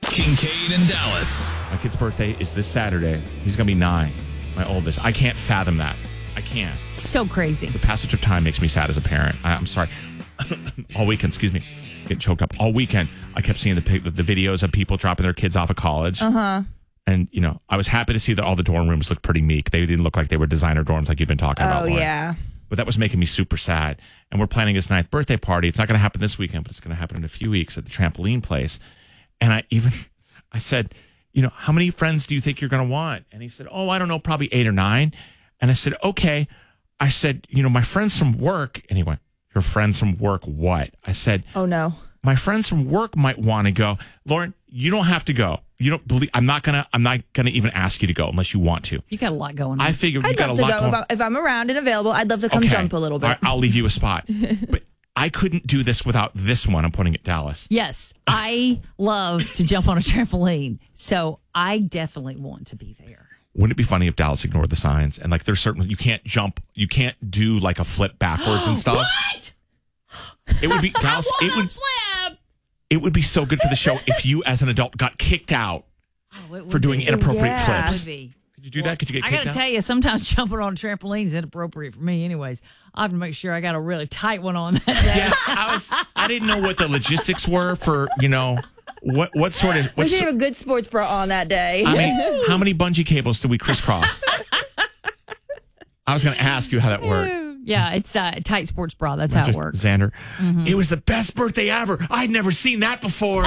Kincaid and Dallas. My kid's birthday is this Saturday. He's going to be 9, my oldest. I can't fathom that. I can't. So crazy. The passage of time makes me sad as a parent. I'm sorry. All weekend, excuse me, getting choked up. All weekend, I kept seeing the videos of people dropping their kids off of college. Uh-huh. And, you know, I was happy to see that all the dorm rooms looked pretty meek. They didn't look like they were designer dorms like you've been talking about, Lauren. Yeah. But that was making me super sad. And we're planning his 9th birthday party. It's not going to happen this weekend, but it's going to happen in a few weeks at the trampoline place. And I said, you know, how many friends do you think you're going to want? And he said, oh, I don't know, probably 8 or 9. And I said, okay. I said, you know, my friends from work. And he went, your friends from work what? I said, oh, no. My friends from work might want to go. Lauren, you don't have to go. You don't believe. I'm not gonna even ask you to go unless you want to. You got a lot going on. I figure I'd love to go if I'm around and available. I'd love to come jump a little bit. All right, I'll leave you a spot. But I couldn't do this without this one. I'm putting it Dallas. Yes, I love to jump on a trampoline, so I definitely want to be there. Wouldn't it be funny if Dallas ignored the signs and like there's certain you can't jump, you can't do like a flip backwards and stuff. What? It would be Dallas. Flip. It would be so good for the show if you, as an adult, got kicked out for doing inappropriate flips. Would be. Could you do that? Could you get kicked out? I got to tell you, sometimes jumping on a trampoline is inappropriate for me anyways. I have to make sure I got a really tight one on that day. Yeah, I didn't know what the logistics were for, you know, what sort of... We should have a good sports bra on that day. I mean, how many bungee cables do we crisscross? I was going to ask you how that worked. Yeah, it's a tight sports bra. That's how it works. Xander, It was the best birthday ever. I'd never seen that before.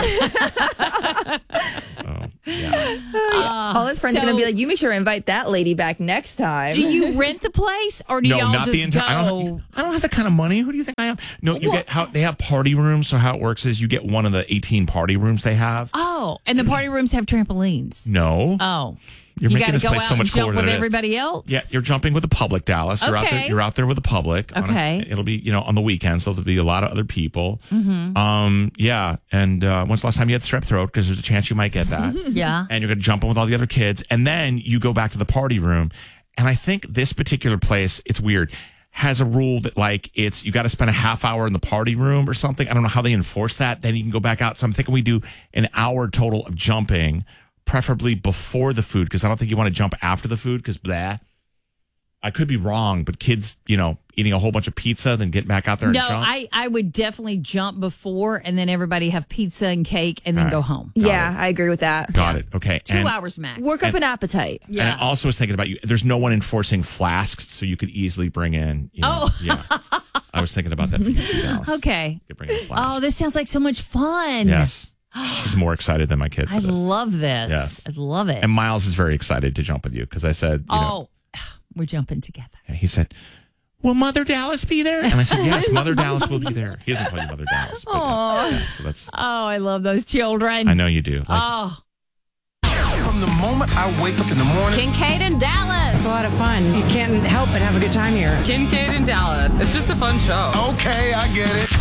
All his friends are going to be like, you make sure to invite that lady back next time. Do you rent the place or do no, y'all not just the entire. go? I don't have that kind of money. Who do you think I am? No, you get how they have party rooms. So how it works is you get one of the 18 party rooms they have. Oh, and the party rooms have trampolines. No. Oh. You're you making this place so much cooler than it is. Everybody else? Yeah, you're jumping with the public, Dallas. You're out there with the public. Okay. It'll be, on the weekends, so there'll be a lot of other people. Mm-hmm. Yeah. And when's the last time you had strep throat? Because there's a chance you might get that. Yeah. And you're going to jump in with all the other kids. And then you go back to the party room. And I think this particular place, it's weird, has a rule that like you got to spend a half hour in the party room or something. I don't know how they enforce that. Then you can go back out. So I'm thinking we do an hour total of jumping, preferably before the food, because I don't think you want to jump after the food because blah. I could be wrong, but kids, eating a whole bunch of pizza, then get back out there and jump. No, I would definitely jump before and then everybody have pizza and cake and then go home. Yeah, I agree with that. Got it. Okay. 2 hours max. Work up an appetite. Yeah. And I also was thinking about you. There's no one enforcing flasks, so you could easily bring in. Yeah. I was thinking about that for you too, Dallas. Okay. You could bring in a flask. Oh, this sounds like so much fun. Yes. She's more excited than my kid. I love this. Yes. I love it. And Miles is very excited to jump with you because I said, we're jumping together. He said, will Mother Dallas be there? And I said, yes, Mother Dallas will be there. He doesn't call you Mother Dallas. But so that's. Oh, I love those children. I know you do. From the moment I wake up in the morning. Kincaid and Dallas. It's a lot of fun. You can't help but have a good time here. Kincaid and Dallas. It's just a fun show. Okay, I get it.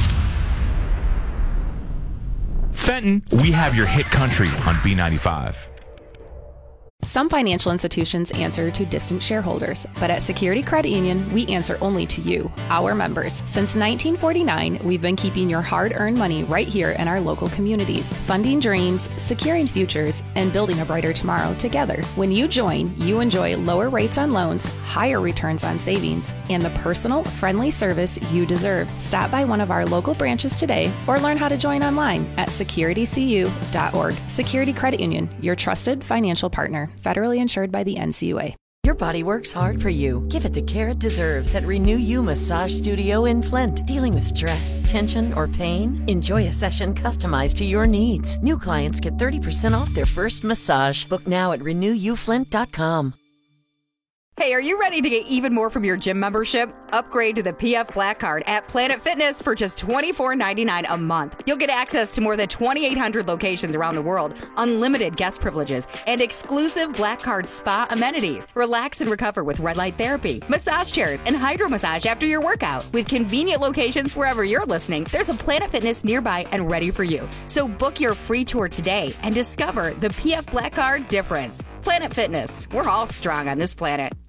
Fenton, we have your hit country on B95. Some financial institutions answer to distant shareholders, but at Security Credit Union, we answer only to you, our members. Since 1949, we've been keeping your hard-earned money right here in our local communities, funding dreams, securing futures, and building a brighter tomorrow together. When you join, you enjoy lower rates on loans, higher returns on savings, and the personal, friendly service you deserve. Stop by one of our local branches today or learn how to join online at securitycu.org. Security Credit Union, your trusted financial partner. Federally insured by the NCUA. Your body works hard for you. Give it the care it deserves at Renew You Massage Studio in Flint. Dealing with stress, tension, or pain? Enjoy a session customized to your needs. New clients get 30% off their first massage. Book now at renewyouFlint.com. Hey, are you ready to get even more from your gym membership? Upgrade to the PF Black Card at Planet Fitness for just $24.99 a month. You'll get access to more than 2,800 locations around the world, unlimited guest privileges, and exclusive Black Card spa amenities. Relax and recover with red light therapy, massage chairs, and hydro massage after your workout. With convenient locations wherever you're listening, there's a Planet Fitness nearby and ready for you. So book your free tour today and discover the PF Black Card difference. Planet Fitness. We're all strong on this planet.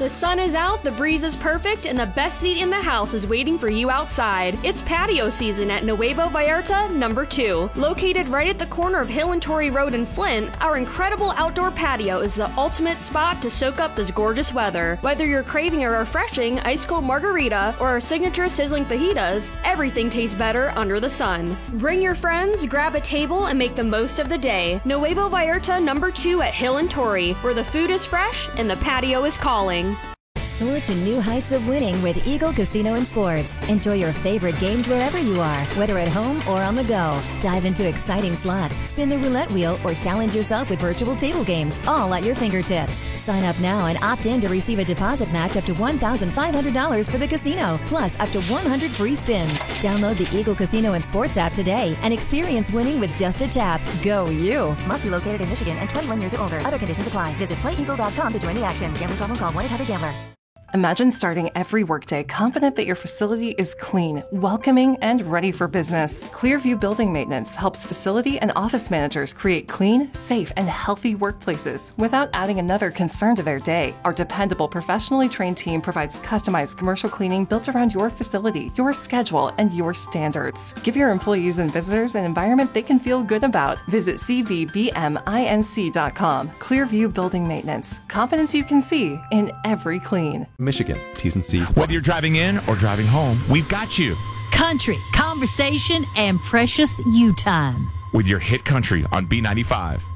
The sun is out, the breeze is perfect, and the best seat in the house is waiting for you outside. It's patio season at Nuevo Vallarta number 2. Located right at the corner of Hill and Torrey Road in Flint, our incredible outdoor patio is the ultimate spot to soak up this gorgeous weather. Whether you're craving a refreshing ice cold margarita or our signature sizzling fajitas, everything tastes better under the sun. Bring your friends, grab a table, and make the most of the day. Nuevo Vallarta number 2 at Hill and Torrey, where the food is fresh and the patio is calling. Soar to new heights of winning with Eagle Casino and Sports. Enjoy your favorite games wherever you are, whether at home or on the go. Dive into exciting slots, spin the roulette wheel, or challenge yourself with virtual table games, all at your fingertips. Sign up now and opt in to receive a deposit match up to $1,500 for the casino, plus up to 100 free spins. Download the Eagle Casino and Sports app today and experience winning with just a tap. Go you! Must be located in Michigan and 21 years or older. Other conditions apply. Visit playeagle.com to join the action. Gambling problem? Call 1-800-GAMBLER. Imagine starting every workday confident that your facility is clean, welcoming, and ready for business. Clearview Building Maintenance helps facility and office managers create clean, safe, and healthy workplaces without adding another concern to their day. Our dependable, professionally trained team provides customized commercial cleaning built around your facility, your schedule, and your standards. Give your employees and visitors an environment they can feel good about. Visit cvbminc.com. Clearview Building Maintenance. Confidence you can see in every clean. Michigan. T's and C's. Whether you're driving in or driving home, we've got you. Country, conversation, and precious you time. With your hit country on B95.